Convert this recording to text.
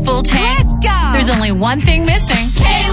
full tank? Let's go! There's only one thing missing.